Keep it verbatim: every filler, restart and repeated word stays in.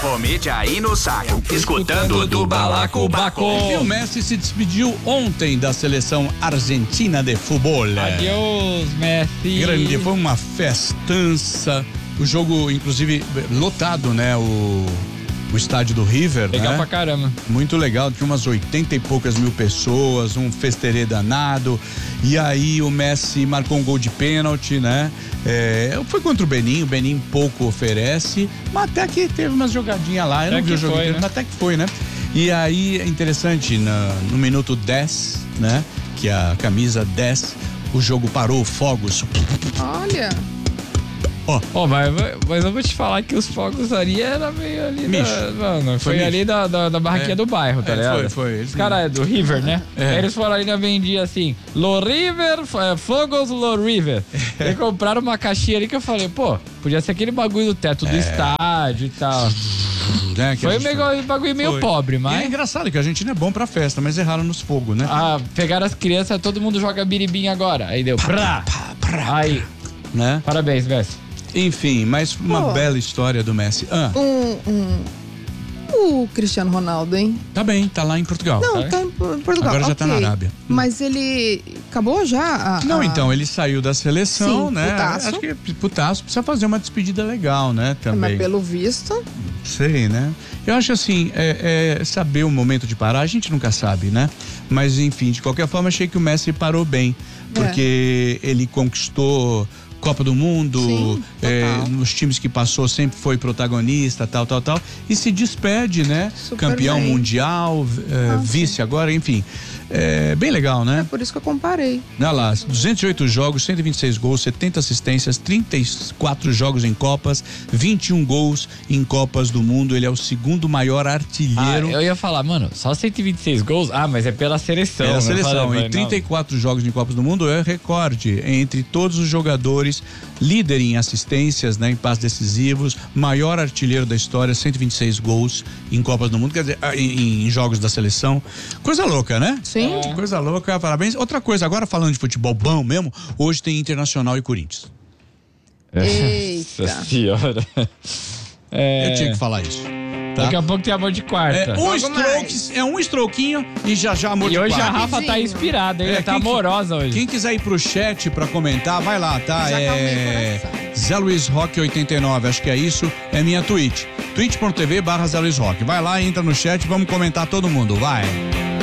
O mídia aí no saco, escutando do Balacobaco. E o Messi se despediu ontem da seleção argentina de futebol. Adeus, Messi. Grande, foi uma festança. O jogo, inclusive, lotado, né? O, o estádio do River, legal, né? Pra caramba. Muito legal, tinha umas oitenta e poucas mil pessoas, um festerê danado. E aí o Messi marcou um gol de pênalti, né? É, foi contra o Benin, o Benin pouco oferece, mas até que teve umas jogadinhas lá, eu não vi o jogo inteiro, mas até que foi, né? E aí é interessante, na, no minuto dez, né? Que a camisa dez, o jogo parou, fogos. Olha. Ó, oh. oh, mas, mas eu vou te falar que os fogos ali era meio ali da, não, não, foi, foi ali da, da, da barraquinha é. do bairro, tá é, ligado? Foi, foi. Os caras é do River, né? É. Eles foram ali na vendinha assim, Lo River, fogos Lo River. É. E compraram uma caixinha ali que eu falei, pô, podia ser aquele bagulho do teto é. do estádio e tal. É, foi meio, bagulho meio foi. pobre, mas... E é engraçado que a gente não é bom pra festa, mas erraram nos fogos, né? Ah, pegaram as crianças, todo mundo joga biribinha agora. Aí deu prá, pá, prá. Aí, né? Parabéns, Messi. Enfim, mas uma Pô, bela história do Messi. Ah. Um, um, o Cristiano Ronaldo, hein? Tá bem, tá lá em Portugal. Não, tá, tá em Portugal. Agora já okay. tá na Arábia. Mas ele acabou já? A, Não, a... então, ele saiu da seleção, Sim, né? Putaço. Acho que Putaço precisa fazer uma despedida legal, né? Também. Mas pelo visto... Sei, né? Eu acho assim, é, é saber o momento de parar, a gente nunca sabe, né? Mas enfim, de qualquer forma, achei que o Messi parou bem, porque é. ele conquistou Copa do Mundo, Sim, é, nos times que passou sempre foi protagonista, tal, tal, tal, e se despede, né? Super Campeão bem. mundial, é, ah, vice sim. agora, enfim. É bem legal, né? É por isso que eu comparei. Olha lá, duzentos e oito jogos, cento e vinte e seis gols, setenta assistências, trinta e quatro jogos em Copas, vinte e um gols em Copas do Mundo. Ele é o segundo maior artilheiro. Ah, eu ia falar, mano, só cento e vinte e seis gols? Ah, mas é pela seleção. É a seleção. Falei, em trinta e quatro não. jogos em Copas do Mundo é recorde entre todos os jogadores, líder em assistências, né, em passes decisivos, maior artilheiro da história, cento e vinte e seis gols em Copas do Mundo, quer dizer, em, em jogos da seleção. Coisa louca, né? Sim. É. Coisa louca, parabéns. Outra coisa, agora falando de futebol bom mesmo, hoje tem Internacional e Corinthians. Eita. Nossa senhora. É... Eu tinha que falar isso. Tá? Daqui a pouco tem amor de quarta. É um, strokes, é um stroquinho e já já amor e de quarta. E hoje a Rafa tá inspirada, hein? É, tá amorosa hoje. Quem quiser ir pro chat pra comentar, vai lá, tá? Já é Zé Luiz Rock oitenta e nove, acho que é isso, é minha Twitch. twitch ponto tv barra Zé Luiz Rock. Vai lá, entra no chat, vamos comentar todo mundo, vai.